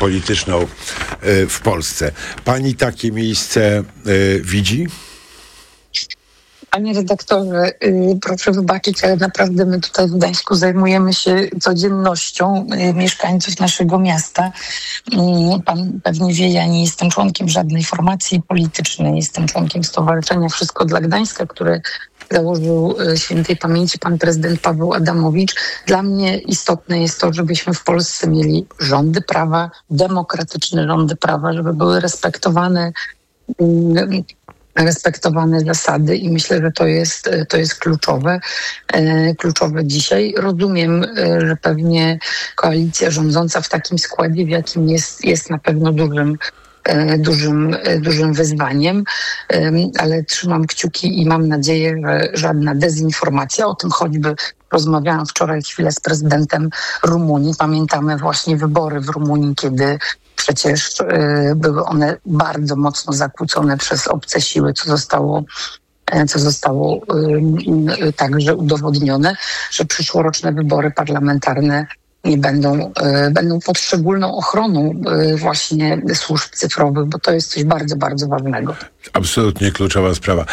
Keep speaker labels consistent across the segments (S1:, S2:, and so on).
S1: polityczną w Polsce. Pani takie miejsce widzi?
S2: Panie redaktorze, proszę wybaczyć, ale naprawdę my tutaj w Gdańsku zajmujemy się codziennością mieszkańców naszego miasta. Pan pewnie wie, ja nie jestem członkiem żadnej formacji politycznej, jestem członkiem Stowarzyszenia Wszystko dla Gdańska, które założył świętej pamięci pan prezydent Paweł Adamowicz. Dla mnie istotne jest to, żebyśmy w Polsce mieli rządy prawa, demokratyczne rządy prawa, żeby były respektowane zasady i myślę, że to jest kluczowe dzisiaj. Rozumiem, że pewnie koalicja rządząca w takim składzie, w jakim jest na pewno dużym wyzwaniem, ale trzymam kciuki i mam nadzieję, że żadna dezinformacja, o tym choćby rozmawiałam wczoraj chwilę z prezydentem Rumunii. Pamiętamy właśnie wybory w Rumunii, kiedy przecież były one bardzo mocno zakłócone przez obce siły, co zostało także udowodnione, że przyszłoroczne wybory parlamentarne nie będą pod szczególną ochroną właśnie służb cyfrowych, bo to jest coś bardzo, bardzo ważnego.
S1: Absolutnie kluczowa sprawa.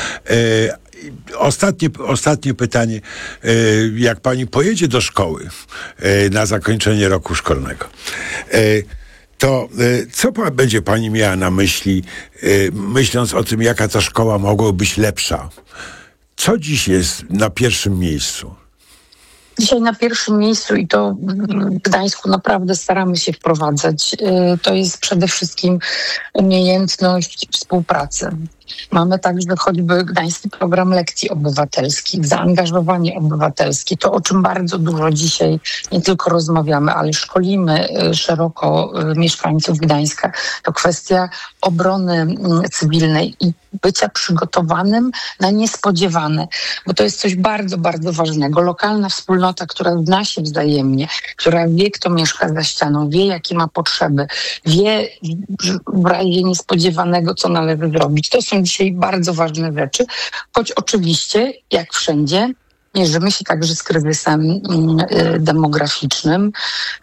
S1: Ostatnie pytanie. Jak pani pojedzie do szkoły na zakończenie roku szkolnego, to co będzie pani miała na myśli, myśląc o tym, jaka ta szkoła mogła być lepsza? Co dziś jest na pierwszym miejscu?
S2: Dzisiaj na pierwszym miejscu, i to w Gdańsku naprawdę staramy się wprowadzać, to jest przede wszystkim umiejętność współpracy. Mamy także choćby Gdański Program Lekcji Obywatelskich, zaangażowanie obywatelskie, to o czym bardzo dużo dzisiaj nie tylko rozmawiamy, ale szkolimy szeroko mieszkańców Gdańska. To kwestia obrony cywilnej i bycia przygotowanym na niespodziewane, bo to jest coś bardzo, bardzo ważnego. Lokalna wspólnota, która zna się wzajemnie, która wie, kto mieszka za ścianą, wie, jakie ma potrzeby, wie w razie niespodziewanego, co należy zrobić. To są dzisiaj bardzo ważne rzeczy, choć oczywiście, jak wszędzie, mierzymy się także z kryzysem demograficznym,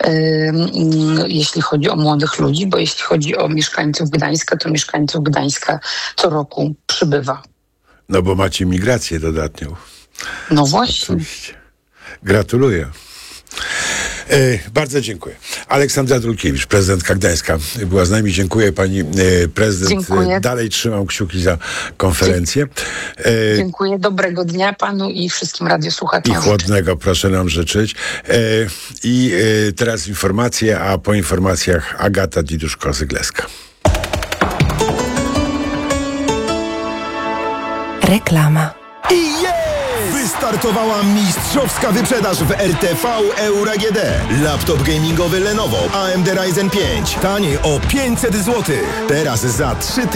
S2: jeśli chodzi o młodych ludzi, bo jeśli chodzi o mieszkańców Gdańska, to mieszkańców Gdańska co roku przybywa.
S1: No bo macie migrację dodatnią.
S2: No właśnie.
S1: Oczywiście. Gratuluję. Bardzo dziękuję. Aleksandra Dulkiewicz, prezydentka Gdańska, była z nami. Dziękuję pani prezydent.
S2: Dziękuję.
S1: Dalej trzymam kciuki za konferencję.
S2: Dziękuję. Dobrego dnia panu i wszystkim radiosłuchaczom.
S1: I chłodnego proszę nam życzyć. I teraz informacje, a po informacjach Agata Diduszko-Zygleska.
S3: Reklama.
S4: Wystartowała mistrzowska wyprzedaż w RTV Euro AGD. Laptop gamingowy Lenovo AMD Ryzen 5. Taniej o 500 zł. Teraz za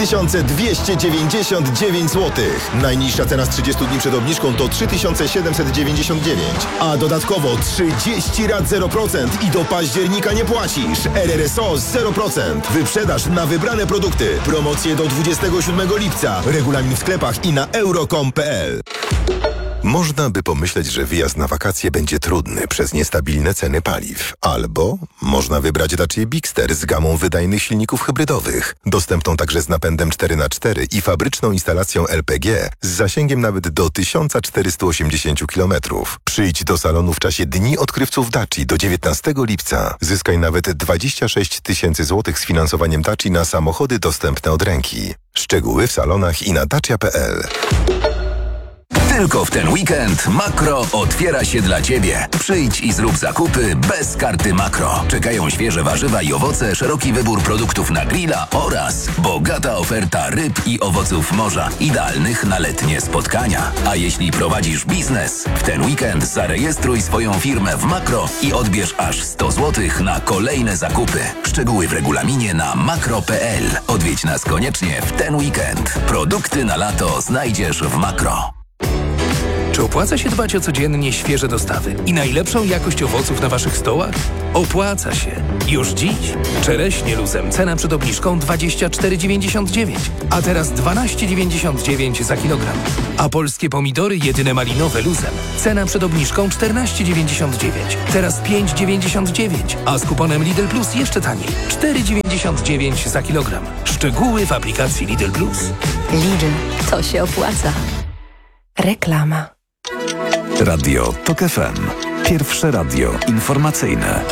S4: 3299 zł. Najniższa cena z 30 dni przed obniżką to 3799. A dodatkowo 30 rat 0% i do października nie płacisz. RRSO 0%. Wyprzedaż na wybrane produkty. Promocje do 27 lipca. Regulamin w sklepach i na euro.com.pl. Można by pomyśleć, że wyjazd na wakacje będzie trudny przez niestabilne ceny paliw. Albo można wybrać Dacia Bigster z gamą wydajnych silników hybrydowych, dostępną także z napędem 4x4 i fabryczną instalacją LPG z zasięgiem nawet do 1480 km. Przyjdź do salonu w czasie Dni Odkrywców Daci do 19 lipca. Zyskaj nawet 26 000 złotych z finansowaniem Daci na samochody dostępne od ręki. Szczegóły w salonach i na dacia.pl.
S5: Tylko w ten weekend Makro otwiera się dla Ciebie. Przyjdź i zrób zakupy bez karty Makro. Czekają świeże warzywa i owoce, szeroki wybór produktów na grilla oraz bogata oferta ryb i owoców morza, idealnych na letnie spotkania. A jeśli prowadzisz biznes, w ten weekend zarejestruj swoją firmę w Makro i odbierz aż 100 zł na kolejne zakupy. Szczegóły w regulaminie na makro.pl. Odwiedź nas koniecznie w ten weekend. Produkty na lato znajdziesz w Makro.
S3: Czy opłaca się dbać o codziennie świeże dostawy i najlepszą jakość owoców na Waszych stołach? Opłaca się. Już dziś. Czereśnie luzem cena przed obniżką 24,99, a teraz 12,99 za kilogram. A polskie pomidory jedyne malinowe luzem cena przed obniżką 14,99, teraz 5,99, a z kuponem Lidl Plus jeszcze taniej 4,99 za kilogram. Szczegóły w aplikacji Lidl Plus.
S6: Lidl, to się opłaca. Reklama.
S7: Radio TOK FM. Pierwsze radio informacyjne.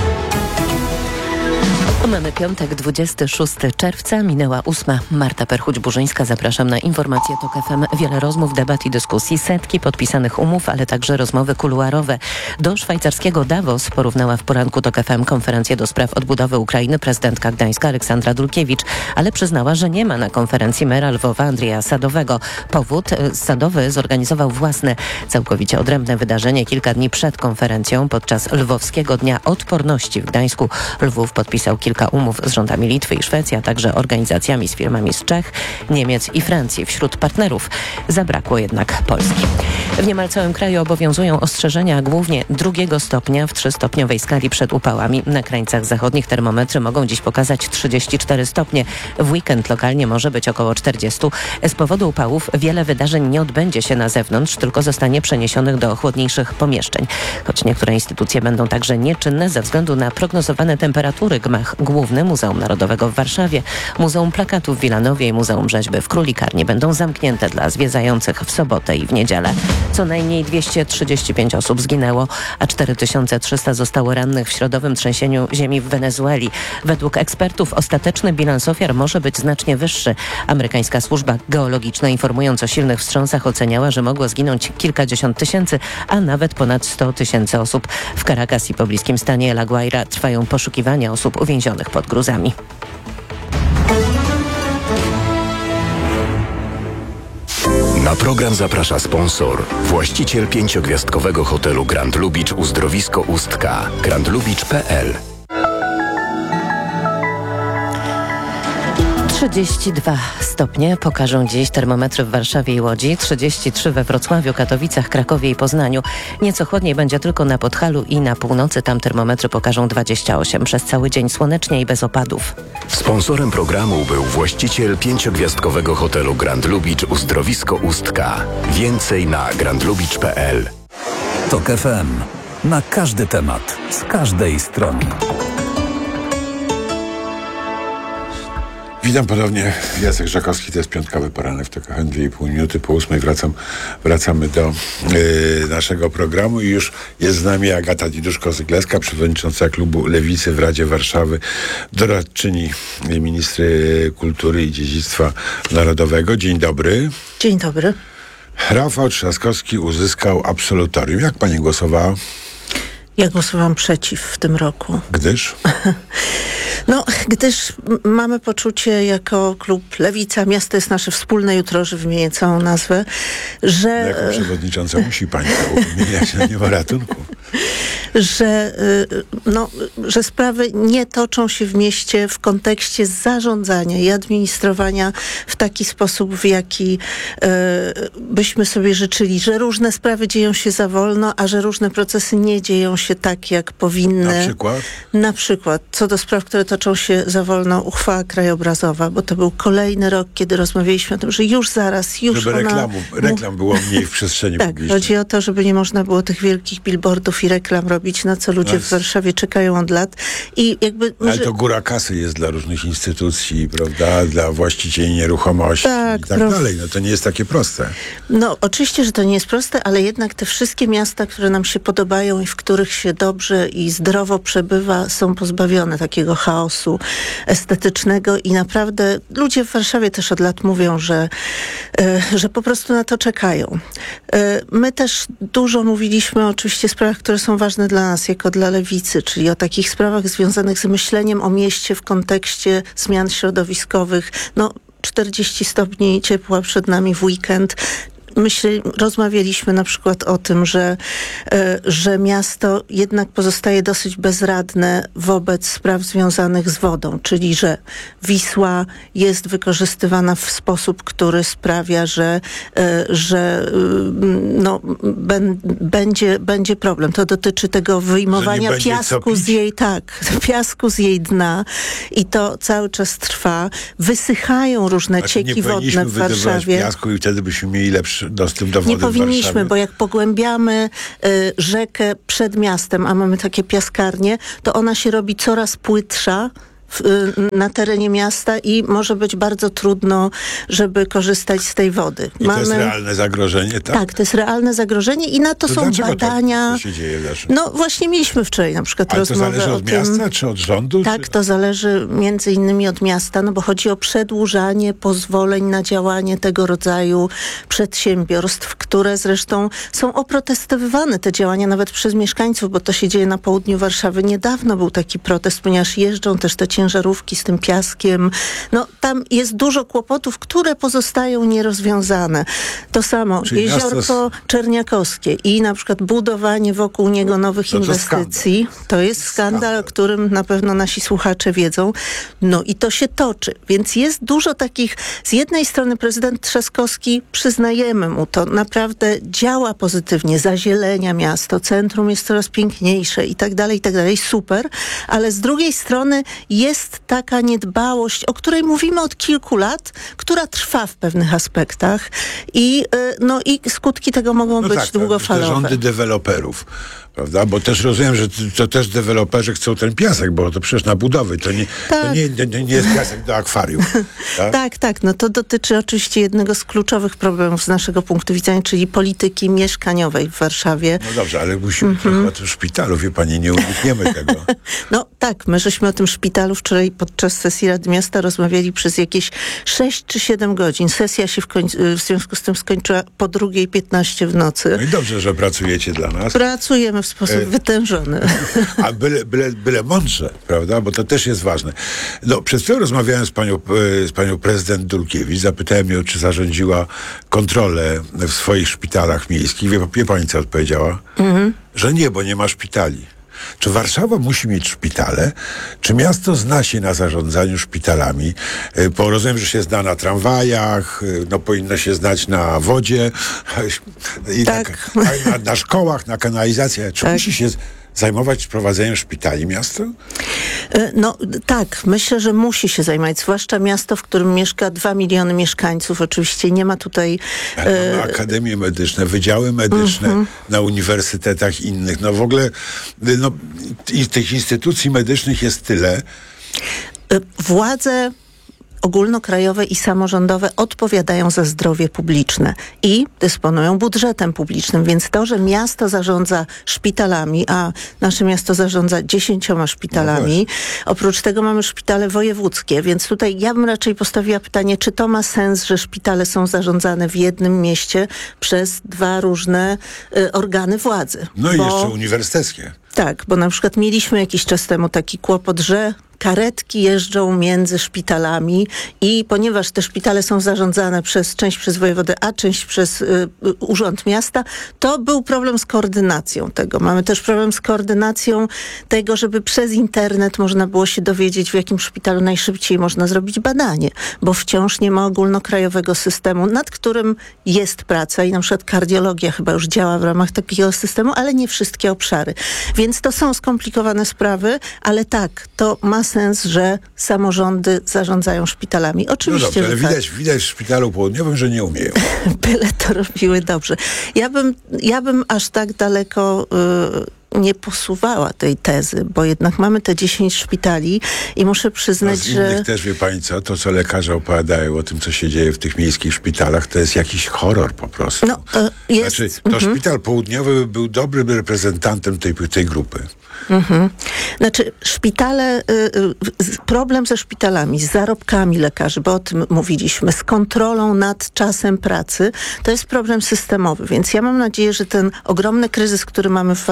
S6: Mamy piątek, 26 czerwca, minęła 8. Marta Perchuć-Burzyńska, zapraszam na informacje TOK FM. Wiele rozmów, debat i dyskusji, setki podpisanych umów, ale także rozmowy kuluarowe. Do szwajcarskiego Davos porównała w poranku TOK FM konferencję do spraw odbudowy Ukrainy prezydentka Gdańska Aleksandra Dulkiewicz, ale przyznała, że nie ma na konferencji mera Lwowa Andrzeja Sadowego. Powód? Sadowy zorganizował własne, całkowicie odrębne wydarzenie kilka dni przed konferencją. Podczas Lwowskiego Dnia Odporności w Gdańsku Lwów podpisał kilka umów z rządami Litwy i Szwecji, a także organizacjami z firmami z Czech, Niemiec i Francji. Wśród partnerów zabrakło jednak Polski. W niemal całym kraju obowiązują ostrzeżenia głównie 2 stopnia w 3-stopniowej skali przed upałami. Na krańcach zachodnich termometry mogą dziś pokazać 34 stopnie. W weekend lokalnie może być około 40. Z powodu upałów wiele wydarzeń nie odbędzie się na zewnątrz, tylko zostanie przeniesionych do chłodniejszych pomieszczeń. Choć niektóre instytucje będą także nieczynne ze względu na prognozowane temperatury. Gmach Główny Muzeum Narodowego w Warszawie, Muzeum Plakatu w Wilanowie i Muzeum Rzeźby w Królikarni będą zamknięte dla zwiedzających w sobotę i w niedzielę. Co najmniej 235 osób zginęło, a 4300 zostało rannych w środowym trzęsieniu ziemi w Wenezueli. Według ekspertów ostateczny bilans ofiar może być znacznie wyższy. Amerykańska służba geologiczna, informując o silnych wstrząsach, oceniała, że mogło zginąć kilkadziesiąt tysięcy, a nawet ponad 100 000 osób. W Caracas i pobliskim stanie La Guaira trwają poszukiwania osób uwięzionych pod gruzami.
S8: Na program zaprasza sponsor, właściciel 5-gwiazdkowego hotelu Grand Lubicz Uzdrowisko Ustka, grandlubicz.pl.
S6: 32 stopnie pokażą dziś termometry w Warszawie i Łodzi, 33 we Wrocławiu, Katowicach, Krakowie i Poznaniu. Nieco chłodniej będzie tylko na Podhalu i na północy, tam termometry pokażą 28. Przez cały dzień słonecznie i bez opadów.
S8: Sponsorem programu był właściciel 5-gwiazdkowego hotelu Grand Lubicz Uzdrowisko Ustka. Więcej na grandlubicz.pl.
S7: TOK FM. Na każdy temat, z każdej strony.
S1: Witam ponownie, Jacek Żakowski, to jest piątkowy poranek w TOK FM, 2,5 minuty po 8. Wracamy do naszego programu i już jest z nami Agata Diduszko-Zygleska, przewodnicząca klubu Lewicy w Radzie Warszawy, doradczyni ministry kultury i dziedzictwa narodowego. Dzień dobry.
S9: Dzień dobry.
S1: Rafał Trzaskowski uzyskał absolutorium. Jak pani głosowała?
S9: Ja głosowałam przeciw w tym roku.
S1: Gdyż?
S9: No, gdyż mamy poczucie jako klub Lewica, miasto jest nasze wspólne, jutro wymienię całą nazwę, że...
S1: Jako przewodnicząca musi pani to wymieniać, nie ma ratunku.
S9: Że sprawy nie toczą się w mieście w kontekście zarządzania i administrowania w taki sposób, w jaki byśmy sobie życzyli, że różne sprawy dzieją się za wolno, a że różne procesy nie dzieją się tak, jak powinny.
S1: Na przykład?
S9: Na przykład, co do spraw, które toczą się za wolno, uchwała krajobrazowa, bo to był kolejny rok, kiedy rozmawialiśmy o tym, że już zaraz,
S1: żeby reklam było mniej w przestrzeni publicznej.
S9: Tak, chodzi o to, żeby nie można było tych wielkich billboardów i reklam robić, na co ludzie w Warszawie czekają od lat. I jakby,
S1: ale to góra kasy jest dla różnych instytucji, prawda, dla właścicieli nieruchomości i tak dalej. No to nie jest takie proste.
S9: No oczywiście, że to nie jest proste, ale jednak te wszystkie miasta, które nam się podobają i w których się dobrze i zdrowo przebywa, są pozbawione takiego chaosu estetycznego i naprawdę ludzie w Warszawie też od lat mówią, że po prostu na to czekają. My też dużo mówiliśmy oczywiście o sprawach, które są ważne dla nas, jako dla Lewicy, czyli o takich sprawach związanych z myśleniem o mieście w kontekście zmian środowiskowych. 40 stopni ciepła przed nami w weekend. rozmawialiśmy na przykład o tym, że miasto jednak pozostaje dosyć bezradne wobec spraw związanych z wodą, czyli że Wisła jest wykorzystywana w sposób, który sprawia, że będzie problem. To dotyczy tego wyjmowania piasku z jej dna i to cały czas trwa. Wysychają różne cieki wodne w Warszawie.
S1: Piasku i wtedy byśmy mieli lepszy dostęp do wody.
S9: Nie powinniśmy, bo jak pogłębiamy rzekę przed miastem, a mamy takie piaskarnie, to ona się robi coraz płytsza na terenie miasta i może być bardzo trudno, żeby korzystać z tej wody.
S1: I to jest realne zagrożenie, tak?
S9: Tak, to jest realne zagrożenie i na to są badania.
S1: Tak, co się dzieje
S9: no właśnie mieliśmy wczoraj na przykład rozmowę o tym.
S1: To zależy od miasta czy od rządu?
S9: Tak, to zależy między innymi od miasta, no bo chodzi o przedłużanie pozwoleń na działanie tego rodzaju przedsiębiorstw, które zresztą są oprotestowywane, te działania nawet przez mieszkańców, bo to się dzieje na południu Warszawy. Niedawno był taki protest, ponieważ jeżdżą też te ciężarówki z tym piaskiem. No tam jest dużo kłopotów, które pozostają nierozwiązane. To samo Jeziorko Czerniakowskie i na przykład budowanie wokół niego nowych inwestycji. To jest skandal, o którym na pewno nasi słuchacze wiedzą. No i to się toczy. Więc jest dużo takich, z jednej strony prezydent Trzaskowski, przyznajemy mu to, naprawdę działa pozytywnie, zazielenia miasto, centrum jest coraz piękniejsze i tak dalej, super, ale z drugiej strony jest taka niedbałość, o której mówimy od kilku lat, która trwa w pewnych aspektach i skutki tego mogą być długofalowe.
S1: Te rządy deweloperów, prawda? Bo też rozumiem, że to też deweloperzy chcą ten piasek, bo to przecież na budowy. To nie jest piasek do akwarium. Tak?
S9: Tak. No to dotyczy oczywiście jednego z kluczowych problemów z naszego punktu widzenia, czyli polityki mieszkaniowej w Warszawie.
S1: No dobrze, ale musimy trochę o tym szpitalu, wie pani, nie unikniemy tego.
S9: No tak, my żeśmy o tym szpitalu wczoraj podczas sesji Rady Miasta rozmawiali przez jakieś 6 czy 7 godzin. Sesja się w związku z tym skończyła po 2:15 w nocy.
S1: No i dobrze, że pracujecie dla nas.
S9: Pracujemy w sposób wytężony.
S1: A byle mądrze, prawda? Bo to też jest ważne. No, przed chwilą rozmawiałem z panią prezydent Dulkiewicz. Zapytałem ją, czy zarządziła kontrolę w swoich szpitalach miejskich. Wie pani, co odpowiedziała? Że nie, bo nie ma szpitali. Czy Warszawa musi mieć szpitale? Czy miasto zna się na zarządzaniu szpitalami? Bo rozumiem, że się zna na tramwajach, powinno się znać na wodzie, i
S9: tak.
S1: na szkołach, na kanalizacji. Czy musi się zajmować prowadzeniem szpitali miasto?
S9: No tak, myślę, że musi się zajmować, zwłaszcza miasto, w którym mieszka 2 miliony mieszkańców. Oczywiście nie ma tutaj...
S1: Mamy akademie medyczne, wydziały medyczne na uniwersytetach innych. No w ogóle i tych instytucji medycznych jest tyle.
S9: Władze ogólnokrajowe i samorządowe odpowiadają za zdrowie publiczne i dysponują budżetem publicznym, więc to, że miasto zarządza szpitalami, a nasze miasto zarządza 10 szpitalami, oprócz tego mamy szpitale wojewódzkie, więc tutaj ja bym raczej postawiła pytanie, czy to ma sens, że szpitale są zarządzane w jednym mieście przez 2 różne organy władzy.
S1: No i jeszcze uniwersyteckie.
S9: Tak, bo na przykład mieliśmy jakiś czas temu taki kłopot, że karetki jeżdżą między szpitalami i ponieważ te szpitale są zarządzane część przez wojewodę, a część przez Urząd Miasta, to był problem z koordynacją tego. Mamy też problem z koordynacją tego, żeby przez internet można było się dowiedzieć, w jakim szpitalu najszybciej można zrobić badanie, bo wciąż nie ma ogólnokrajowego systemu, nad którym jest praca i na przykład kardiologia chyba już działa w ramach takiego systemu, ale nie wszystkie obszary. Więc to są skomplikowane sprawy, ale tak, to ma sens, że samorządy zarządzają szpitalami. Oczywiście,
S1: no dobrze, ale widać w szpitalu południowym, że nie umieją.
S9: Byle to robiły dobrze. Ja bym aż tak daleko nie posuwała tej tezy, bo jednak mamy te 10 szpitali i muszę przyznać,
S1: z innych też, wie pani co, to co lekarze opowiadają o tym, co się dzieje w tych miejskich szpitalach, to jest jakiś horror po prostu.
S9: No, jest.
S1: Znaczy, to szpital południowy był dobrym reprezentantem tej grupy.
S9: Znaczy szpitale, problem ze szpitalami, z zarobkami lekarzy, bo o tym mówiliśmy, z kontrolą nad czasem pracy, to jest problem systemowy, więc ja mam nadzieję, że ten ogromny kryzys, który mamy w Warszawie,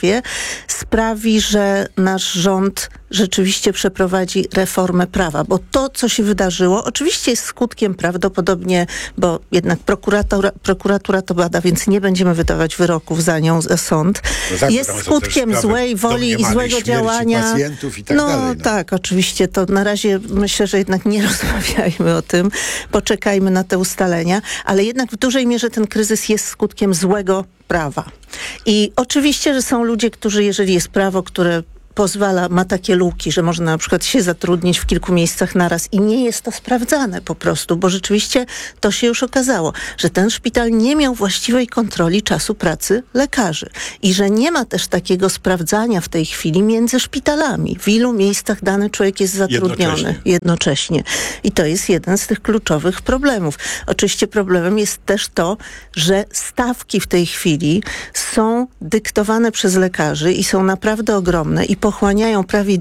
S9: sprawie, sprawi, że nasz rząd rzeczywiście przeprowadzi reformę prawa, bo to, co się wydarzyło, oczywiście jest skutkiem prawdopodobnie, bo jednak prokuratura to bada, więc nie będziemy wydawać wyroków za nią, za sąd.
S1: No tak,
S9: jest skutkiem złej woli i złego działania.
S1: Pacjentów i tak dalej,
S9: Tak, oczywiście. To na razie myślę, że jednak nie rozmawiajmy o tym. Poczekajmy na te ustalenia, ale jednak w dużej mierze ten kryzys jest skutkiem złego prawa. I oczywiście, że są ludzie, którzy, jeżeli jest prawo, które ma takie luki, że można na przykład się zatrudnić w kilku miejscach naraz i nie jest to sprawdzane po prostu, bo rzeczywiście to się już okazało, że ten szpital nie miał właściwej kontroli czasu pracy lekarzy i że nie ma też takiego sprawdzania w tej chwili między szpitalami. W ilu miejscach dany człowiek jest zatrudniony jednocześnie. I to jest jeden z tych kluczowych problemów. Oczywiście problemem jest też to, że stawki w tej chwili są dyktowane przez lekarzy i są naprawdę ogromne i pochłaniają prawie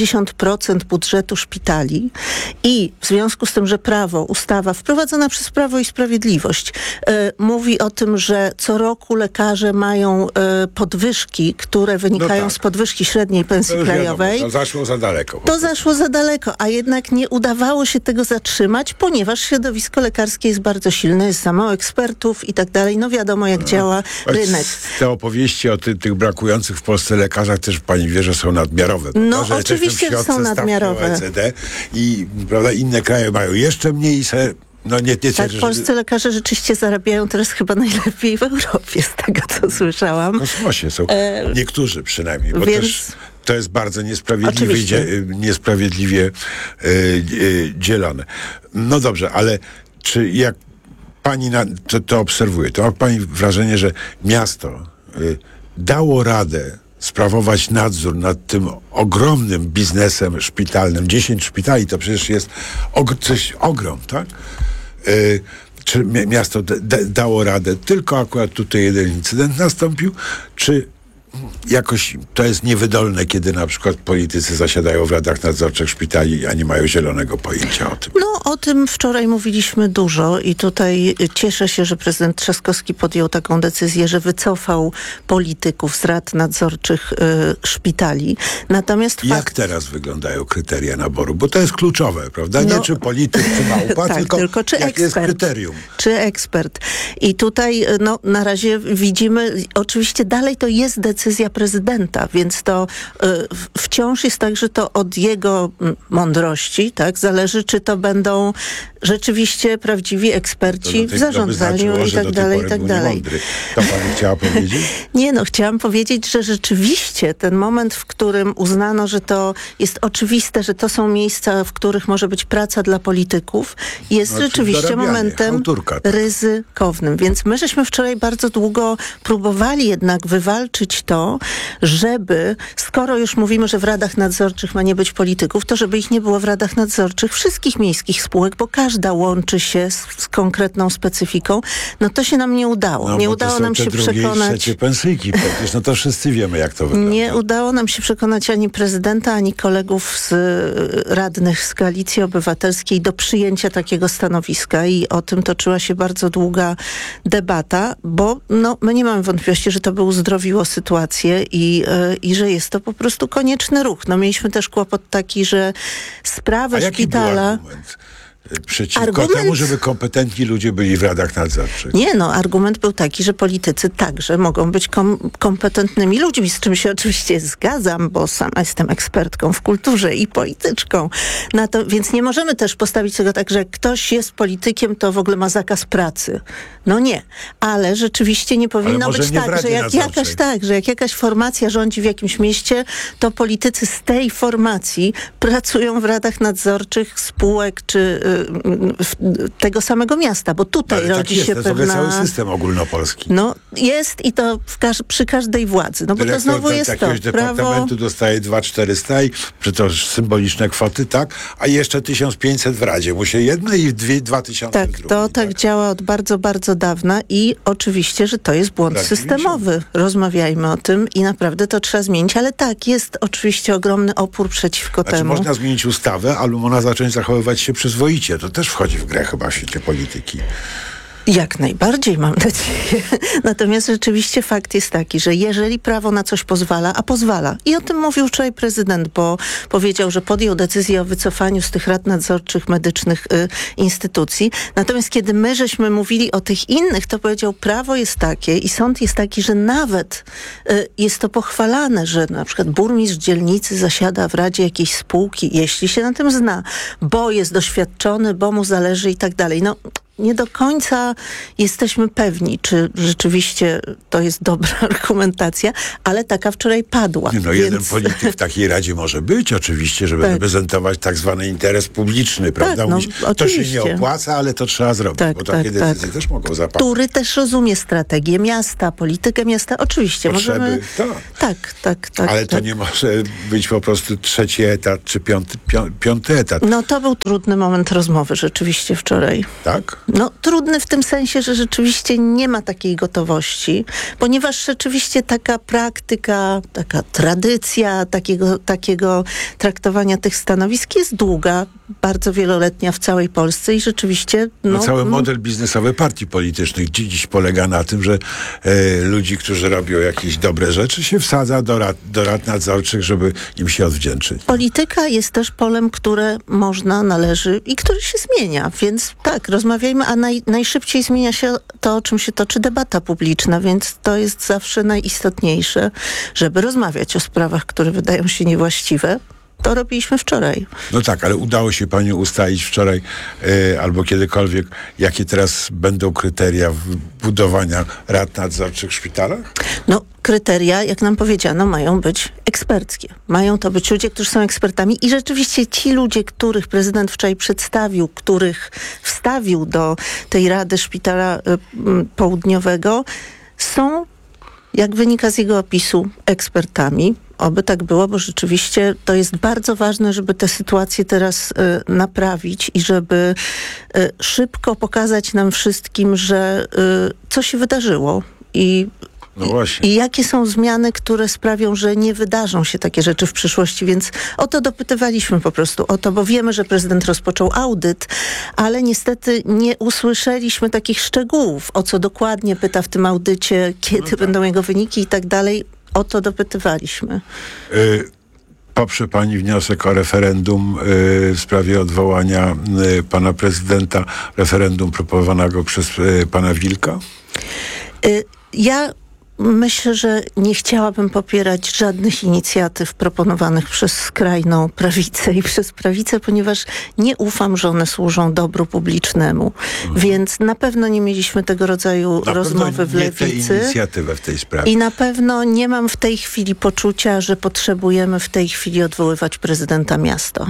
S9: 90% budżetu szpitali i w związku z tym, że ustawa wprowadzona przez Prawo i Sprawiedliwość mówi o tym, że co roku lekarze mają podwyżki, które wynikają z podwyżki średniej pensji krajowej.
S1: To zaszło za daleko.
S9: To zaszło za daleko, a jednak nie udawało się tego zatrzymać, ponieważ środowisko lekarskie jest bardzo silne, jest za mało ekspertów i tak dalej. No wiadomo, jak działa rynek.
S1: Te opowieści o tych brakujących w Polsce lekarzach też pani wie, że są nadmiarowe.
S9: No oczywiście, że są nadmiarowe.
S1: OECD i prawda, inne kraje mają jeszcze mniej
S9: tak, polscy lekarze rzeczywiście zarabiają teraz chyba najlepiej w Europie, z tego co słyszałam.
S1: W kosmosie są. Niektórzy przynajmniej, bo
S9: więc...
S1: też to jest bardzo niesprawiedliwie dzielone. No dobrze, ale czy jak pani to obserwuje, to ma pani wrażenie, że miasto dało radę sprawować nadzór nad tym ogromnym biznesem szpitalnym? 10 szpitali to przecież jest ogrom, tak? Czy miasto dało radę? Tylko akurat tutaj jeden incydent nastąpił, czy jakoś to jest niewydolne, kiedy na przykład politycy zasiadają w radach nadzorczych szpitali, a nie mają zielonego pojęcia o tym?
S9: No, o tym wczoraj mówiliśmy dużo i tutaj cieszę się, że prezydent Trzaskowski podjął taką decyzję, że wycofał polityków z rad nadzorczych szpitali. Natomiast
S1: jak teraz wyglądają kryteria naboru? Bo to jest kluczowe, prawda? Nie czy polityk, czy małpa,
S9: tak, tylko czy
S1: jak jest kryterium.
S9: Czy ekspert. I tutaj na razie widzimy, oczywiście dalej to jest decyzja prezydenta, więc to wciąż jest tak, że to od jego mądrości, tak, zależy, czy to będą rzeczywiście prawdziwi eksperci w zarządzaniu i tak dalej, i tak dalej.
S1: To pani chciała powiedzieć?
S9: Nie, chciałam powiedzieć, że rzeczywiście ten moment, w którym uznano, że to jest oczywiste, że to są miejsca, w których może być praca dla polityków, jest rzeczywiście momentem ryzykownym. Więc my żeśmy wczoraj bardzo długo próbowali jednak wywalczyć to, żeby, skoro już mówimy, że w radach nadzorczych ma nie być polityków, to żeby ich nie było w radach nadzorczych wszystkich miejskich spółek, bo każda łączy się z konkretną specyfiką. To się nam nie udało. Nie udało nam się przekonać...
S1: trzecie pensyjki przecież, to wszyscy wiemy, jak to wygląda.
S9: Nie udało nam się przekonać ani prezydenta, ani kolegów z radnych z Koalicji Obywatelskiej do przyjęcia takiego stanowiska i o tym toczyła się bardzo długa debata, bo my nie mamy wątpliwości, że to by uzdrowiło sytuację i że jest to po prostu konieczny ruch. Mieliśmy też kłopot taki, że sprawę szpitala...
S1: Był argument przeciwko temu, żeby kompetentni ludzie byli w radach nadzorczych?
S9: Nie, argument był taki, że politycy także mogą być kompetentnymi ludźmi, z czym się oczywiście zgadzam, bo sama jestem ekspertką w kulturze i polityczką. Więc nie możemy też postawić tego tak, że jak ktoś jest politykiem, to w ogóle ma zakaz pracy. Nie. Ale rzeczywiście nie powinno być tak, że jak jakaś formacja rządzi w jakimś mieście, to politycy z tej formacji pracują w radach nadzorczych spółek czy tego samego miasta, bo tutaj rodzi się pewna...
S1: To jest cały system ogólnopolski.
S9: Jest i to przy każdej władzy. Bo
S1: dyrektor
S9: to znowu jest
S1: jakiegoś departamentu dostaje 2400 i to symboliczne kwoty, tak? A jeszcze 1500 w Radzie. Musi jedne i 2000 w drugiej.
S9: To tak działa od bardzo, bardzo dawna i oczywiście, że to jest błąd systemowy. Rozmawiajmy o tym i naprawdę to trzeba zmienić, ale jest oczywiście ogromny opór przeciwko temu.
S1: Można zmienić ustawę, ale można zacząć zachowywać się przyzwoicie. To też wchodzi w grę chyba w świecie polityki.
S9: Jak najbardziej, mam nadzieję. Natomiast rzeczywiście fakt jest taki, że jeżeli prawo na coś pozwala, a pozwala, i o tym mówił wczoraj prezydent, bo powiedział, że podjął decyzję o wycofaniu z tych rad nadzorczych medycznych instytucji. Natomiast kiedy my żeśmy mówili o tych innych, to powiedział, prawo jest takie i sąd jest taki, że nawet jest to pochwalane, że na przykład burmistrz dzielnicy zasiada w radzie jakiejś spółki, jeśli się na tym zna, bo jest doświadczony, bo mu zależy i tak dalej. No, nie do końca jesteśmy pewni, czy rzeczywiście to jest dobra argumentacja, ale taka wczoraj padła.
S1: Jeden polityk w takiej radzie może być oczywiście, żeby reprezentować tak zwany interes publiczny, prawda?
S9: Tak,
S1: to się nie opłaca, ale to trzeba zrobić, bo takie decyzje też mogą zapaść.
S9: Który też rozumie strategię miasta, politykę miasta. Oczywiście.
S1: Potrzeby,
S9: tak.
S1: Ale to nie może być po prostu trzeci etat, czy piąty etat.
S9: No to był trudny moment rozmowy rzeczywiście wczoraj.
S1: Tak?
S9: No trudny w tym sensie, że rzeczywiście nie ma takiej gotowości, ponieważ rzeczywiście taka praktyka, taka tradycja takiego traktowania tych stanowisk jest długa, bardzo wieloletnia w całej Polsce i rzeczywiście...
S1: Cały model biznesowy partii politycznych dziś polega na tym, że ludzi, którzy robią jakieś dobre rzeczy, się wsadza do rad nadzorczych, żeby im się odwdzięczyć.
S9: Polityka jest też polem, które należy i który się zmienia, więc tak, rozmawiajmy, a najszybciej zmienia się to, o czym się toczy debata publiczna, więc to jest zawsze najistotniejsze, żeby rozmawiać o sprawach, które wydają się niewłaściwe. To robiliśmy wczoraj.
S1: No tak, ale udało się pani ustalić wczoraj albo kiedykolwiek, jakie teraz będą kryteria budowania rad nadzorczych w szpitalach?
S9: No, kryteria, jak nam powiedziano, mają być eksperckie. Mają to być ludzie, którzy są ekspertami i rzeczywiście ci ludzie, których prezydent wczoraj przedstawił, których wstawił do tej Rady Szpitala Południowego, są, jak wynika z jego opisu, ekspertami. Oby tak było, bo rzeczywiście to jest bardzo ważne, żeby tę sytuację teraz naprawić i żeby szybko pokazać nam wszystkim, że co się wydarzyło i jakie są zmiany, które sprawią, że nie wydarzą się takie rzeczy w przyszłości, więc o to dopytywaliśmy po prostu, bo wiemy, że prezydent rozpoczął audyt, ale niestety nie usłyszeliśmy takich szczegółów, o co dokładnie pyta w tym audycie, kiedy będą jego wyniki i tak dalej. O to dopytywaliśmy.
S1: Poprze pani wniosek o referendum w sprawie odwołania pana prezydenta, referendum proponowanego przez pana Wilka?
S9: Ja myślę, że nie chciałabym popierać żadnych inicjatyw proponowanych przez skrajną prawicę i przez prawicę, ponieważ nie ufam, że one służą dobru publicznemu. Więc na pewno nie mieliśmy tego rodzaju rozmowy w Lewicy.
S1: Tę inicjatywę w tej sprawie.
S9: I na pewno nie mam w tej chwili poczucia, że potrzebujemy w tej chwili odwoływać prezydenta miasta.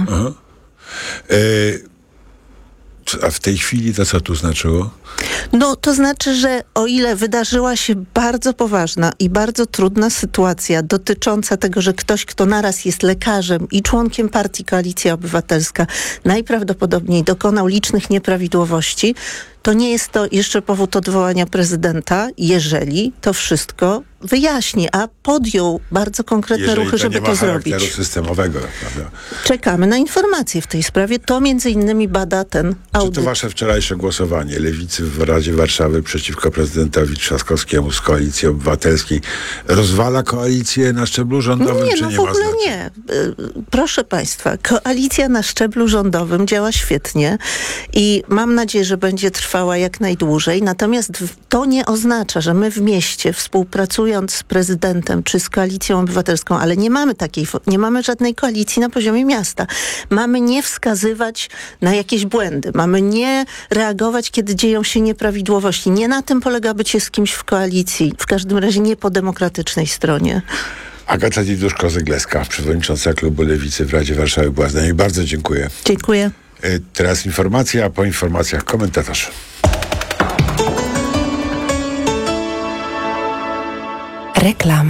S1: A w tej chwili to co tu znaczyło?
S9: No, to znaczy, że o ile wydarzyła się bardzo poważna i bardzo trudna sytuacja dotycząca tego, że ktoś, kto naraz jest lekarzem i członkiem partii Koalicja Obywatelska, najprawdopodobniej dokonał licznych nieprawidłowości, to nie jest to jeszcze powód odwołania prezydenta, jeżeli to wszystko wyjaśni, a podjął bardzo konkretne ruchy, żeby to zrobić.
S1: Charakteru systemowego, prawda?
S9: Czekamy na informacje w tej sprawie. To między innymi bada ten audyt.
S1: Czy to wasze wczorajsze głosowanie Lewicy w Radzie Warszawy przeciwko prezydentowi Trzaskowskiemu z Koalicji Obywatelskiej rozwala koalicję na szczeblu rządowym, czy nie
S9: w ogóle nie. Proszę państwa, koalicja na szczeblu rządowym działa świetnie i mam nadzieję, że będzie trwała jak najdłużej. Natomiast to nie oznacza, że my w mieście współpracując z prezydentem czy z Koalicją Obywatelską, ale nie mamy żadnej koalicji na poziomie miasta. Mamy nie wskazywać na jakieś błędy. Mamy nie reagować, kiedy dzieją się nieprawidłowości. Nie na tym polega bycie z kimś w koalicji. W każdym razie nie po demokratycznej stronie.
S1: Agata Diduszko-Zygleska, przewodnicząca klubu Lewicy w Radzie Warszawy, była z nami. Bardzo dziękuję.
S9: Dziękuję.
S1: Teraz informacja, a po informacjach komentarz.
S10: Reklama.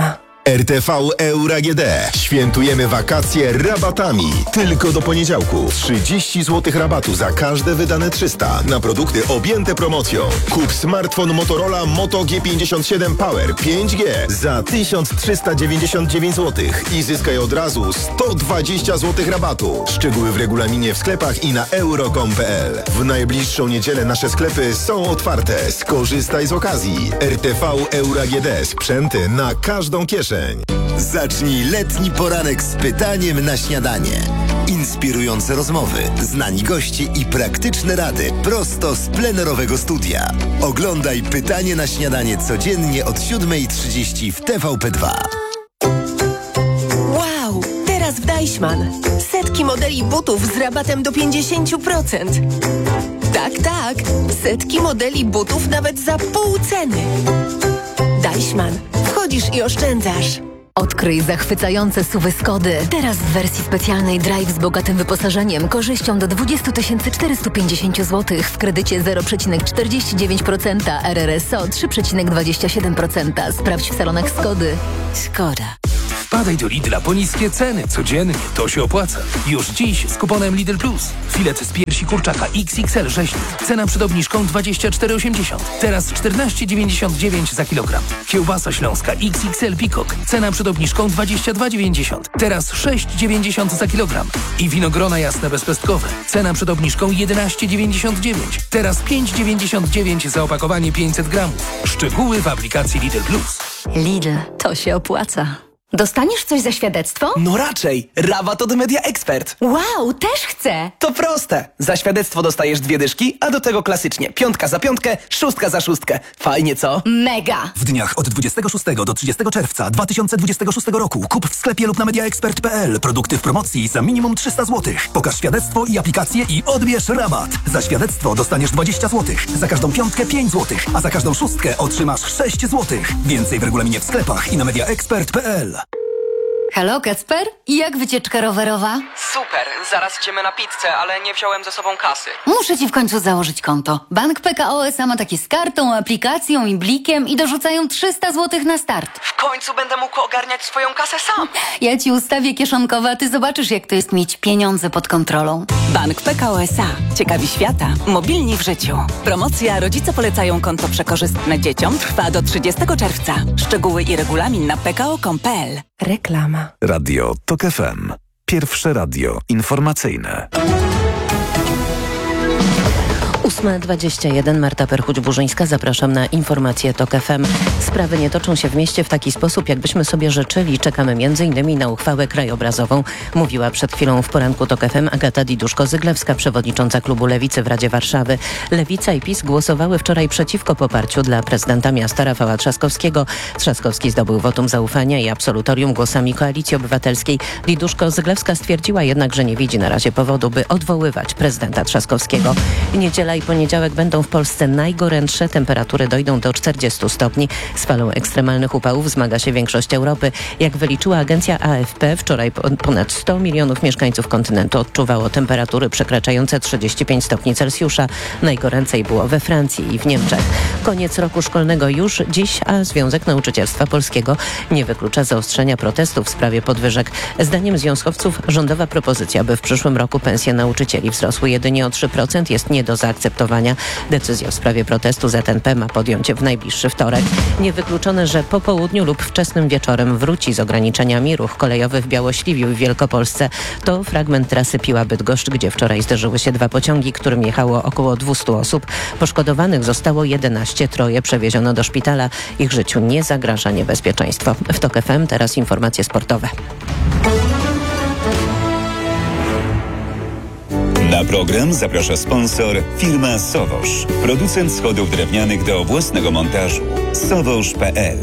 S4: RTV Euro AGD. Świętujemy wakacje rabatami. Tylko do poniedziałku. 30 zł rabatu za każde wydane 300 na produkty objęte promocją. Kup smartfon Motorola Moto G57 Power 5G za 1399 zł i zyskaj od razu 120 zł rabatu. Szczegóły w regulaminie w sklepach i na euro.com.pl. W najbliższą niedzielę nasze sklepy są otwarte. Skorzystaj z okazji. RTV Euro AGD. Sprzęty na każdą kieszeń.
S10: Zacznij letni poranek z pytaniem na śniadanie. Inspirujące rozmowy, znani goście i praktyczne rady prosto z plenerowego studia. Oglądaj Pytanie na śniadanie codziennie od 7:30 w TVP2.
S11: Wow! Teraz w Deichmann. Setki modeli butów z rabatem do 50%. Tak. Setki modeli butów nawet za pół ceny. Deichmann. Wchodzisz i oszczędzasz.
S12: Odkryj zachwycające SUV-y Skody. Teraz w wersji specjalnej Drive z bogatym wyposażeniem, korzyścią do 20 450 zł w kredycie 0,49%, RRSO 3,27%. Sprawdź w salonach Skody. Skoda.
S3: Wpadaj do Lidla po niskie ceny. Codziennie to się opłaca. Już dziś z kuponem Lidl Plus. Filet z piersi kurczaka XXL rzeźnik. Cena przed obniżką 24,80. Teraz 14,99 za kilogram. Kiełbasa śląska XXL Peacock. Cena przed obniżką 22,90. Teraz 6,90 za kilogram. I winogrona jasne bezpestkowe. Cena przed obniżką 11,99. Teraz 5,99 za opakowanie 500 gramów. Szczegóły w aplikacji Lidl Plus.
S12: Lidl, to się opłaca. Dostaniesz coś za świadectwo?
S13: No raczej. Rabat od Media Expert.
S12: Wow, też chcę.
S13: To proste. Za świadectwo dostajesz 2 dyszki, a do tego klasycznie 5 za 5, 6 za 6. Fajnie, co?
S12: Mega.
S7: W dniach od 26 do 30 czerwca 2026 roku kup w sklepie lub na mediaexpert.pl produkty w promocji za minimum 300 zł. Pokaż świadectwo i aplikację i odbierz rabat. Za świadectwo dostaniesz 20 zł. Za każdą 5 5 zł, a za każdą 6 otrzymasz 6 zł. Więcej w regulaminie w sklepach i na mediaexpert.pl.
S12: Halo, Kacper? I jak wycieczka rowerowa?
S14: Super, zaraz idziemy na pizzę, ale nie wziąłem ze sobą kasy.
S12: Muszę ci w końcu założyć konto. Bank PKO SA ma takie z kartą, aplikacją i blikiem i dorzucają 300 zł na start.
S14: W końcu będę mógł ogarniać swoją kasę sam.
S12: Ja ci ustawię kieszonkowe, a ty zobaczysz, jak to jest mieć pieniądze pod kontrolą.
S15: Bank PKO SA. Ciekawi świata. Mobilni w życiu. Promocja Rodzice polecają konto przekorzystne dzieciom trwa do 30 czerwca. Szczegóły i regulamin na pko.com.pl.
S12: Reklama.
S7: Radio TOK FM. Pierwsze radio informacyjne.
S6: 8:21. Marta Perchuć-Burzyńska. Zapraszam na informacje TOK FM. Sprawy nie toczą się w mieście w taki sposób, jakbyśmy sobie życzyli. Czekamy m.in. na uchwałę krajobrazową. Mówiła przed chwilą w poranku TOK FM Agata Diduszko-Zyglewska, przewodnicząca klubu Lewicy w Radzie Warszawy. Lewica i PiS głosowały wczoraj przeciwko poparciu dla prezydenta miasta Rafała Trzaskowskiego. Trzaskowski zdobył wotum zaufania i absolutorium głosami Koalicji Obywatelskiej. Diduszko-Zyglewska stwierdziła jednak, że nie widzi na razie powodu, by odwoływać prezydenta Trzaskowskiego. Niedziela i poniedziałek będą w Polsce najgorętsze. Temperatury dojdą do 40 stopni. Z falą ekstremalnych upałów zmaga się większość Europy. Jak wyliczyła agencja AFP, wczoraj ponad 100 milionów mieszkańców kontynentu odczuwało temperatury przekraczające 35 stopni Celsjusza. Najgoręcej było we Francji i w Niemczech. Koniec roku szkolnego już dziś, a Związek Nauczycielstwa Polskiego nie wyklucza zaostrzenia protestów w sprawie podwyżek. Zdaniem związkowców rządowa propozycja, by w przyszłym roku pensje nauczycieli wzrosły jedynie o 3%, jest nie do zaakceptowania. Decyzję w sprawie protestu ZNP ma podjąć w najbliższy wtorek. Niewykluczone, że po południu lub wczesnym wieczorem wróci z ograniczeniami ruch kolejowy w Białośliwiu w Wielkopolsce. To fragment trasy Piła-Bydgoszcz, gdzie wczoraj zderzyły się 2 pociągi, którym jechało około 200 osób. Poszkodowanych zostało 11, 3 przewieziono do szpitala. Ich życiu nie zagraża niebezpieczeństwo. W TOK FM teraz informacje sportowe.
S16: Na program zaprasza sponsor firma Sowosz, producent schodów drewnianych do własnego montażu. Sowosz.pl.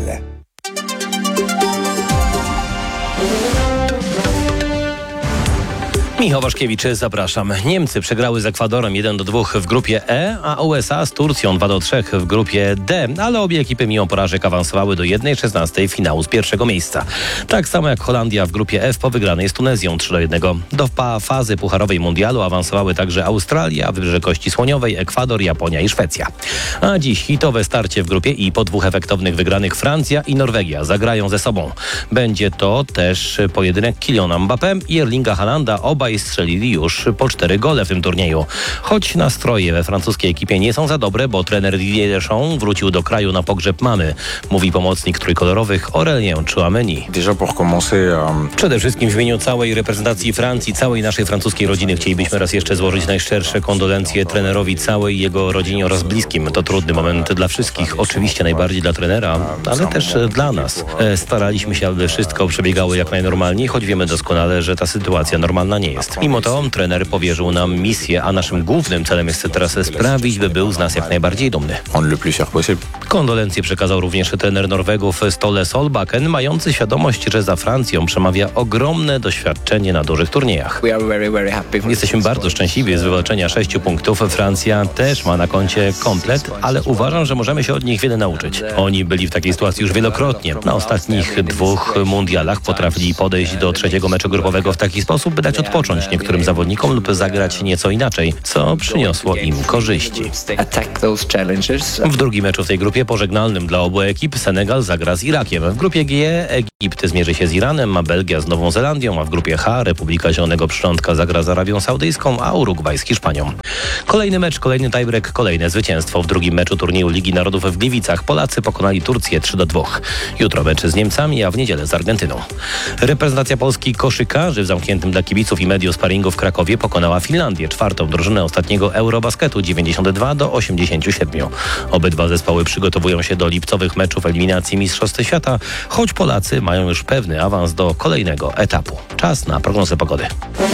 S17: Michał Waszkiewicz, zapraszam. Niemcy przegrały z Ekwadorem 1-2 w grupie E, a USA z Turcją 2-3 w grupie D, ale obie ekipy mimo porażek awansowały do 1/16 finału z pierwszego miejsca. Tak samo jak Holandia w grupie F po wygranej z Tunezją 3-1. Do fazy pucharowej mundialu awansowały także Australia, Wybrzeże Kości Słoniowej, Ekwador, Japonia i Szwecja. A dziś hitowe starcie w grupie I po 2 efektownych wygranych Francja i Norwegia zagrają ze sobą. Będzie to też pojedynek Kyliana Mbappé i Erlinga Haalanda. Obaj strzelili już po 4 gole w tym turnieju. Choć nastroje we francuskiej ekipie nie są za dobre, bo trener Didier Deschamps wrócił do kraju na pogrzeb mamy, mówi pomocnik trójkolorowych Aurélien Tchouameni. Przede wszystkim w imieniu całej reprezentacji Francji, całej naszej francuskiej rodziny chcielibyśmy raz jeszcze złożyć najszczersze kondolencje trenerowi, całej jego rodzinie oraz bliskim. To trudny moment dla wszystkich, oczywiście najbardziej dla trenera, ale też dla nas. Staraliśmy się, aby wszystko przebiegało jak najnormalniej, choć wiemy doskonale, że ta sytuacja normalna nie jest. Mimo to trener powierzył nam misję, a naszym głównym celem jest teraz sprawić, by był z nas jak najbardziej dumny. Kondolencje przekazał również trener Norwegów Ståle Solbakken, mający świadomość, że za Francją przemawia ogromne doświadczenie na dużych turniejach. Jesteśmy bardzo szczęśliwi z wywalczenia 6 punktów. Francja też ma na koncie komplet, ale uważam, że możemy się od nich wiele nauczyć. Oni byli w takiej sytuacji już wielokrotnie. Na ostatnich 2 mundialach potrafili podejść do 3. meczu grupowego w taki sposób, by dać odpocząć niektórym zawodnikom lub zagrać nieco inaczej, co przyniosło im korzyści. W drugim meczu w tej grupie pożegnalnym dla obu ekip Senegal zagra z Irakiem. W grupie G Egipt zmierzy się z Iranem, a Belgia z Nową Zelandią, a w grupie H Republika Zielonego Przyrządka zagra z Arabią Saudyjską, a Urugwaj z Hiszpanią. Kolejny mecz, kolejny tiebreak, kolejne zwycięstwo. W drugim meczu turnieju Ligi Narodów w Gliwicach Polacy pokonali Turcję 3-2. Jutro mecz z Niemcami, a w niedzielę z Argentyną. Reprezentacja Polski koszykarzy w zamkniętym dla kibiców i mediów sparingu w Krakowie pokonała Finlandię, 4. drużynę ostatniego Eurobasketu 92-87. Obydwa zespoły przygotowują się do lipcowych meczów eliminacji Mistrzostw Świata, choć Polacy mają już pewny awans do kolejnego etapu. Czas na prognozę pogody.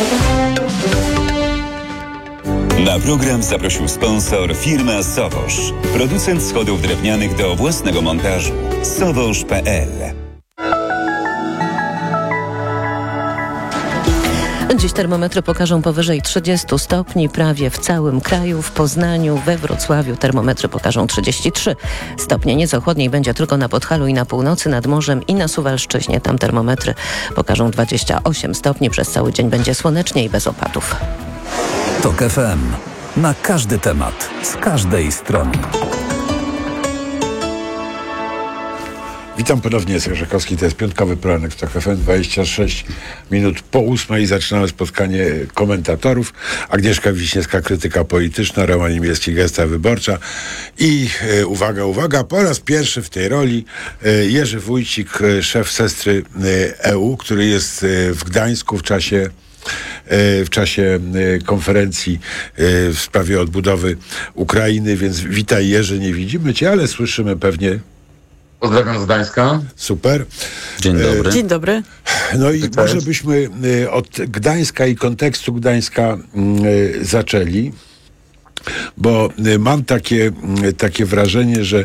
S16: Na program zaprosił sponsor firma Sowosz. Producent schodów drewnianych do własnego montażu. Sowosz.pl.
S6: Dziś termometry pokażą powyżej 30 stopni prawie w całym kraju. W Poznaniu, we Wrocławiu termometry pokażą 33 stopnie. Nieco chłodniej będzie tylko na Podhalu i na północy, nad morzem i na Suwalszczyźnie. Tam termometry pokażą 28 stopni. Przez cały dzień będzie słonecznie i bez opadów.
S18: TOK FM. Na każdy temat, z każdej strony.
S1: Witam ponownie, jest Rzekowski, to jest piątkowy poranek w TOK FM, 26 minut po 8 i zaczynamy spotkanie komentatorów. Agnieszka Wiśniewska, krytyka polityczna, Roman Niemiecki, gesta wyborcza i uwaga, po raz pierwszy w tej roli Jerzy Wójcik, szef Sestry EU, który jest w Gdańsku w czasie konferencji w sprawie odbudowy Ukrainy, więc witaj Jerzy, nie widzimy cię, ale słyszymy pewnie.
S19: Pozdrawiam z Gdańska.
S1: Super.
S19: Dzień dobry.
S9: Dzień dobry.
S1: No i może byśmy od Gdańska i kontekstu Gdańska zaczęli, bo mam takie wrażenie, że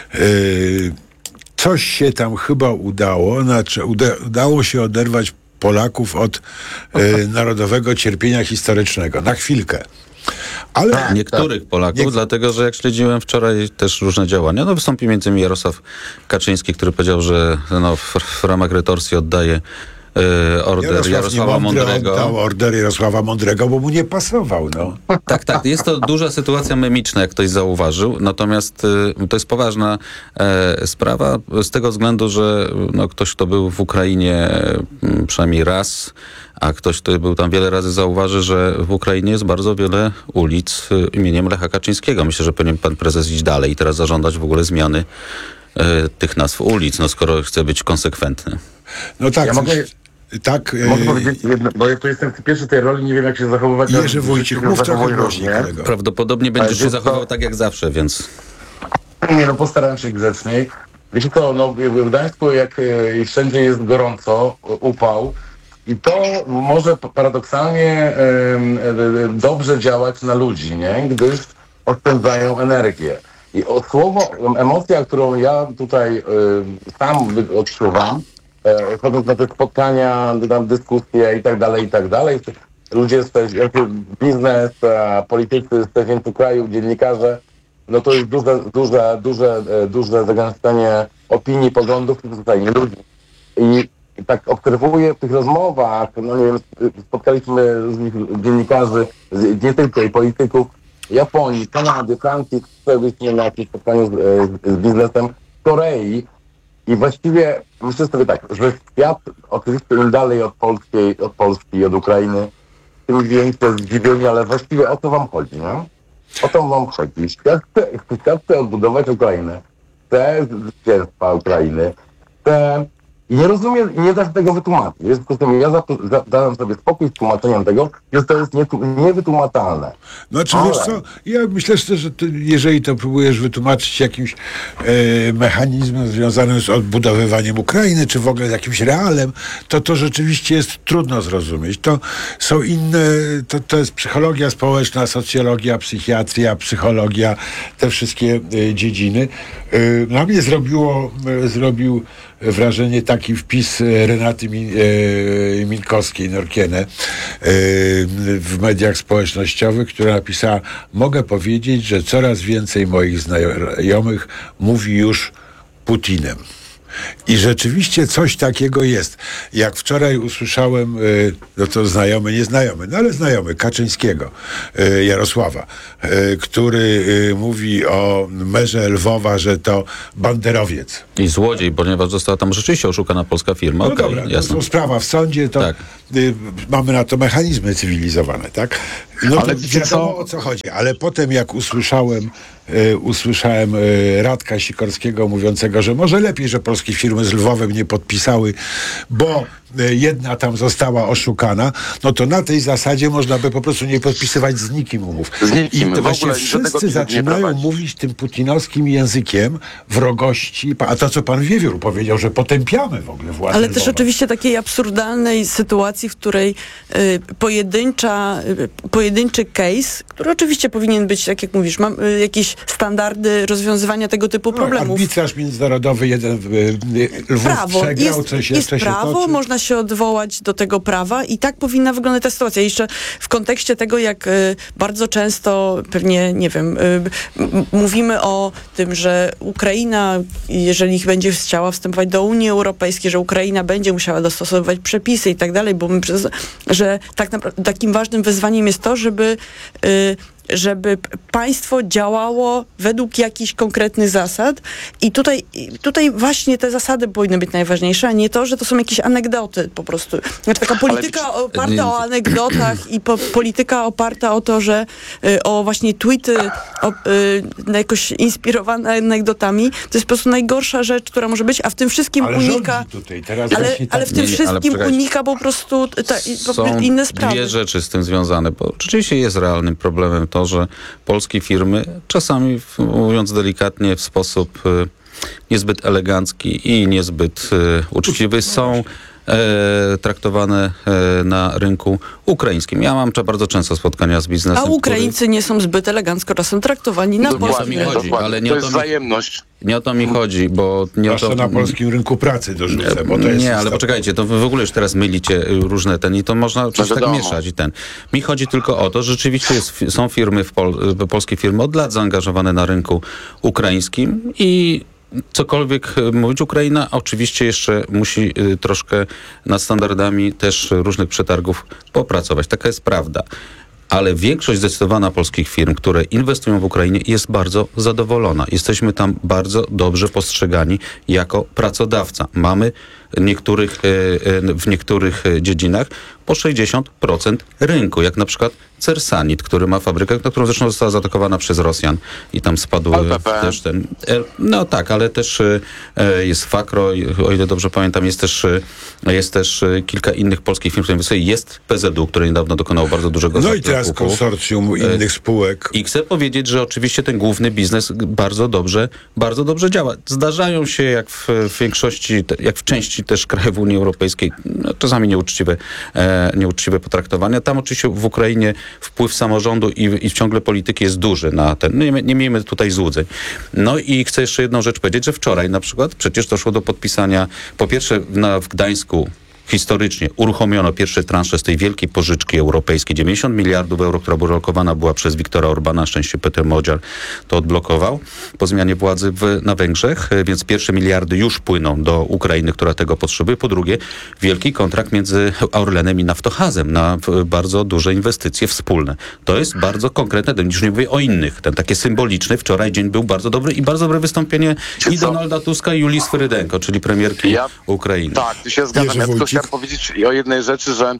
S1: coś się tam chyba udało, znaczy udało się oderwać Polaków od narodowego cierpienia historycznego. Na chwilkę. Ale
S19: niektórych Polaków, dlatego że jak śledziłem wczoraj też różne działania, wystąpił między innymi Jarosław Kaczyński, który powiedział, że w ramach retorsji oddaje order Jarosława Mądrego.
S1: Oddał order Jarosława Mądrego, bo mu nie pasował. No.
S19: Tak. Jest to duża sytuacja memiczna, jak ktoś zauważył. Natomiast to jest poważna sprawa z tego względu, że ktoś, kto był w Ukrainie przynajmniej raz, a ktoś, kto był tam wiele razy, zauważy, że w Ukrainie jest bardzo wiele ulic imieniem Lecha Kaczyńskiego. Myślę, że powinien pan prezes iść dalej i teraz zażądać w ogóle zmiany tych nazw ulic, skoro chce być konsekwentny.
S1: No tak.
S19: Ja
S1: mogę
S19: powiedzieć jedno, bo ja tu jestem w pierwszej tej roli, nie wiem jak się zachowywać.
S1: Jerzy Wójcik, mów trochę głośniej.
S19: Prawdopodobnie będziesz się zachowywał tak jak zawsze, więc... Nie, postaram się grzeczniej. Wiecie co, w Gdańsku jak i wszędzie jest gorąco, upał, i to może paradoksalnie dobrze działać na ludzi, nie? Gdyż oszczędzają energię. I emocja, którą ja tutaj sam odczuwam, chodząc na te spotkania, dyskusje i tak dalej,
S20: ludzie z biznes, politycy z pewnego kraju, dziennikarze, no to jest duże zagęszczenie opinii, poglądów i tutaj nie ludzi. I tak obserwuję w tych rozmowach, no nie wiem, spotkaliśmy różnych dziennikarzy, nie tylko i polityków, Japonii, Kanady, Francji, byliśmy na jakimś spotkaniu z biznesem, Korei i właściwie myślę sobie tak, że świat oczywiście im dalej od Polski i od Ukrainy, tym większe zdziwienie, ale właściwie o to wam chodzi, nie? O to wam chodzi. Świat chce odbudować Ukrainę, chce zwycięstwa Ukrainy, chce... I nie rozumiem, i nie da się tego wytłumaczyć. W związku z tym ja dałem sobie spokój z tłumaczeniem tego, że to jest niewytłumaczalne.
S1: Znaczy, wiesz co, ja myślę, że jeżeli to próbujesz wytłumaczyć jakimś mechanizmem związanym z odbudowywaniem Ukrainy, czy w ogóle z jakimś realem, to rzeczywiście jest trudno zrozumieć. To są inne, to jest psychologia społeczna, socjologia, psychiatria, psychologia, te wszystkie dziedziny. Na mnie zrobił wrażenie taki wpis Renaty Minkowskiej-Norkiene w mediach społecznościowych, która napisała: mogę powiedzieć, że coraz więcej moich znajomych mówi już Putinem. I rzeczywiście coś takiego jest. Jak wczoraj usłyszałem, no to znajomy Kaczyńskiego, Jarosława, który mówi o merze Lwowa, że to banderowiec.
S19: I złodziej, ponieważ została tam rzeczywiście oszukana polska firma.
S1: No dobra, to sprawa w sądzie, to tak. Mamy na to mechanizmy cywilizowane, tak? No ale to wiadomo, o co chodzi. Ale potem jak usłyszałem Radka Sikorskiego mówiącego, że może lepiej, że polskie firmy z Lwowem nie podpisały, bo jedna tam została oszukana, no to na tej zasadzie można by po prostu nie podpisywać z nikim umów. I to właśnie wszyscy zaczynają mówić tym putinowskim językiem wrogości, a to, co pan Wiewiór powiedział, że potępiamy w ogóle władzę.
S21: Ale też oczywiście takiej absurdalnej sytuacji, w której pojedynczy case, który oczywiście powinien być, tak jak mówisz, mam jakieś standardy rozwiązywania tego typu problemów.
S1: Arbitraż międzynarodowy, jeden Lwów przegrał, coś jeszcze się toczy.
S21: Można się odwołać do tego prawa i tak powinna wyglądać ta sytuacja. Jeszcze w kontekście tego, jak bardzo często pewnie, nie wiem, mówimy o tym, że Ukraina, jeżeli będzie chciała wstępować do Unii Europejskiej, że Ukraina będzie musiała dostosowywać przepisy i tak dalej, bo że tak naprawdę takim ważnym wyzwaniem jest to, żeby państwo działało według jakichś konkretnych zasad i tutaj właśnie te zasady powinny być najważniejsze, a nie to, że to są jakieś anegdoty po prostu. Znaczy taka polityka oparta o anegdotach i polityka oparta o to, że o właśnie tweety jakoś inspirowane anegdotami, to jest po prostu najgorsza rzecz, która może być, a w tym wszystkim unika... Ale w tym wszystkim unika po prostu inne sprawy.
S19: Dwie rzeczy z tym związane, bo rzeczywiście jest realnym problemem to, że polskie firmy czasami, mówiąc delikatnie, w sposób niezbyt elegancki i niezbyt uczciwy są traktowane na rynku ukraińskim. Ja mam bardzo często spotkania z biznesem.
S21: A Ukraińcy nie są zbyt elegancko czasem traktowani na polskim rynku.
S19: Ale
S22: to jest wzajemność.
S19: Nie o to mi chodzi, bo...
S1: na polskim rynku pracy dorzucę, bo to jest...
S19: Nie, ale poczekajcie, to wy w ogóle już teraz mylicie różne i to można coś tak mieszać Mi chodzi tylko o to, że rzeczywiście są firmy, polskie firmy od lat zaangażowane na rynku ukraińskim i cokolwiek mówić, Ukraina oczywiście jeszcze musi troszkę nad standardami też różnych przetargów popracować. Taka jest prawda. Ale większość zdecydowana polskich firm, które inwestują w Ukrainie, jest bardzo zadowolona. Jesteśmy tam bardzo dobrze postrzegani jako pracodawca. Mamy w niektórych dziedzinach po 60% rynku, jak na przykład Cersanit, który ma fabrykę, na którą zresztą została zaatakowana przez Rosjan i tam spadł też ten... No tak, ale też jest Fakro, o ile dobrze pamiętam, jest też kilka innych polskich firm, które inwestują. Jest PZU, który niedawno dokonał bardzo dużego zakupu.
S1: No i teraz konsorcjum innych spółek.
S19: I chcę powiedzieć, że oczywiście ten główny biznes bardzo dobrze działa. Zdarzają się, jak w większości, jak w części też krajów Unii Europejskiej, czasami nieuczciwe potraktowania. Tam oczywiście w Ukrainie wpływ samorządu i ciągle polityki jest duży na ten. No nie miejmy tutaj złudzeń. No i chcę jeszcze jedną rzecz powiedzieć, że wczoraj na przykład przecież doszło do podpisania, po pierwsze w Gdańsku historycznie uruchomiono pierwsze transze z tej wielkiej pożyczki europejskiej, 90 miliardów euro, która blokowana była przez Viktora Orbana. Na szczęście Peter Modziar to odblokował po zmianie władzy na Węgrzech, więc pierwsze miliardy już płyną do Ukrainy, która tego potrzebuje. Po drugie, wielki kontrakt między Orlenem i Naftogazem na bardzo duże inwestycje wspólne. To jest bardzo konkretne, już nie mówię o innych. Ten takie symboliczny, wczoraj dzień był bardzo dobry i bardzo dobre wystąpienie i Donalda Tuska i Julii Swyrydenko, czyli premierki Ukrainy.
S20: Tak, tu się zgadzam. Ja tylko chciałem powiedzieć o jednej rzeczy, że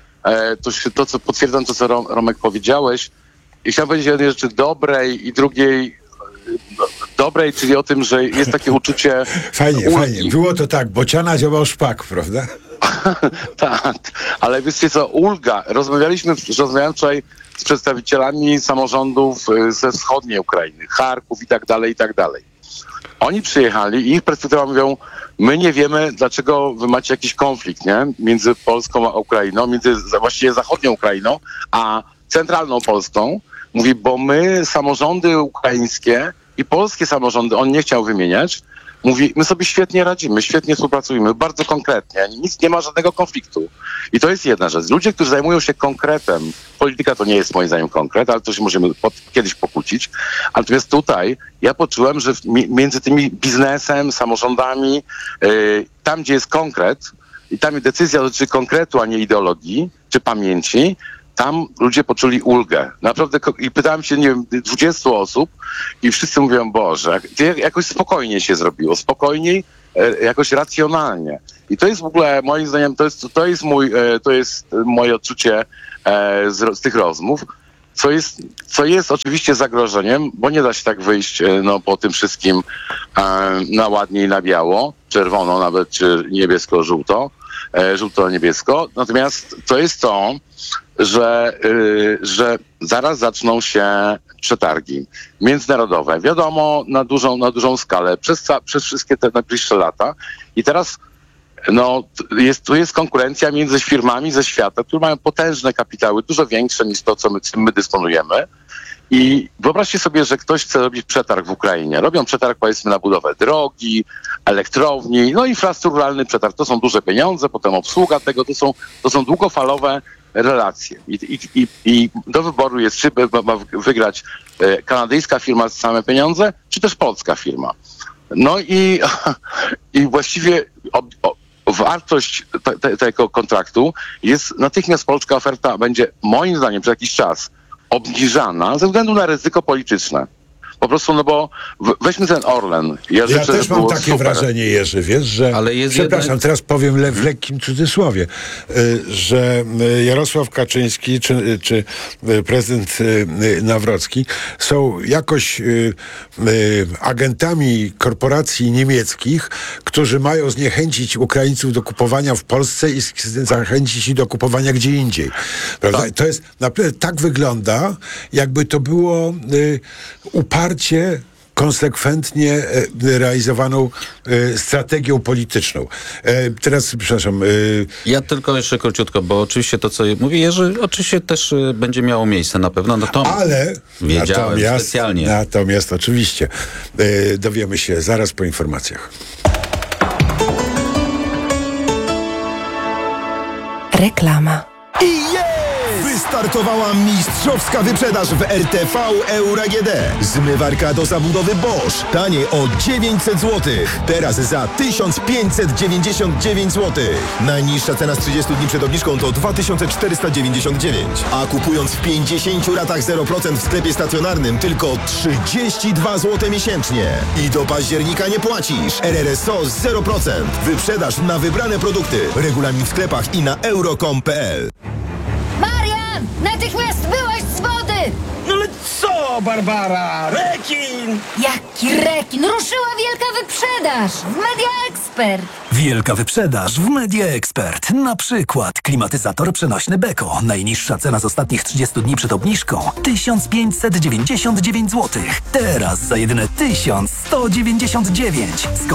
S20: co potwierdzam to, co Romek powiedziałeś. I chciałem powiedzieć o jednej rzeczy dobrej i drugiej dobrej, czyli o tym, że jest takie uczucie
S1: Fajnie. Było to tak, bociana ziował szpak, prawda?
S20: Tak, ale wiecie co, ulga. Rozmawiałem wczoraj z przedstawicielami samorządów ze wschodniej Ukrainy, Charków i tak dalej. Oni przyjechali i ich perspektywa mówią, my nie wiemy, dlaczego wy macie jakiś konflikt, nie? Między Polską a Ukrainą, między właściwie zachodnią Ukrainą a centralną Polską. Mówi, bo my, samorządy ukraińskie i polskie samorządy, on nie chciał wymieniać, mówi, my sobie świetnie radzimy, świetnie współpracujemy, bardzo konkretnie, nie ma żadnego konfliktu. I to jest jedna rzecz. Ludzie, którzy zajmują się konkretem, polityka to nie jest moim zdaniem konkret, ale to się możemy kiedyś pokłócić. Natomiast tutaj ja poczułem, że między tymi biznesem, samorządami, tam gdzie jest konkret i tam decyzja dotyczy konkretu, a nie ideologii czy pamięci, tam ludzie poczuli ulgę. Naprawdę, i pytałem się, nie wiem, 20 osób i wszyscy mówią, Boże, jakoś spokojnie się zrobiło, spokojniej, jakoś racjonalnie. I to jest w ogóle, moim zdaniem, to jest moje odczucie z tych rozmów, co jest oczywiście zagrożeniem, bo nie da się tak wyjść po tym wszystkim na ładnie i na biało, czerwono nawet, czy niebiesko-żółto, żółto-niebiesko. Natomiast to jest to, że zaraz zaczną się przetargi międzynarodowe. Wiadomo, na dużą skalę, przez wszystkie te najbliższe lata. I teraz tu jest konkurencja między firmami ze świata, które mają potężne kapitały, dużo większe niż to, czym my dysponujemy. I wyobraźcie sobie, że ktoś chce robić przetarg w Ukrainie. Robią przetarg, powiedzmy, na budowę drogi, elektrowni, infrastrukturalny przetarg. To są duże pieniądze, potem obsługa tego, to są długofalowe relacje. I do wyboru jest, czy ma wygrać kanadyjska firma za same pieniądze, czy też polska firma. I właściwie wartość tego kontraktu jest, natychmiast polska oferta będzie, moim zdaniem, przez jakiś czas obniżana ze względu na ryzyko polityczne. Po prostu, weźmy ten Orlen.
S1: Ja też mam takie wrażenie, Jerzy, wiesz, że... Ale przepraszam, teraz powiem w lekkim cudzysłowie, że Jarosław Kaczyński czy prezydent Nawrocki są jakoś agentami korporacji niemieckich, którzy mają zniechęcić Ukraińców do kupowania w Polsce i zachęcić ich do kupowania gdzie indziej. Prawda? To jest naprawdę tak wygląda, jakby to było uparcie konsekwentnie realizowaną strategią polityczną. Teraz, przepraszam...
S19: Ja tylko jeszcze króciutko, bo oczywiście to, co mówi Jerzy, oczywiście też będzie miało miejsce na pewno.
S1: Ale
S19: wiedziałem specjalnie.
S1: Natomiast oczywiście dowiemy się zaraz po informacjach.
S11: Reklama.
S4: Wystartowała mistrzowska wyprzedaż w RTV Euro AGD. Zmywarka do zabudowy Bosch. Taniej o 900 zł. Teraz za 1599 zł. Najniższa cena z 30 dni przed obniżką to 2499. A kupując w 50 ratach 0% w sklepie stacjonarnym tylko 32 zł miesięcznie. I do października nie płacisz. RRSO 0%. Wyprzedaż na wybrane produkty. Regulamin w sklepach i na euro.com.pl.
S2: Natychmiast byłaś z wody!
S22: No ale co, Barbara? Rekin!
S2: Jaki rekin? Ruszyła wielka wyprzedaż w Media Expert.
S7: Wielka wyprzedaż w Media Expert. Na przykład klimatyzator przenośny Beko. Najniższa cena z ostatnich 30 dni przed obniżką 1599 zł. Teraz za jedyne 1199.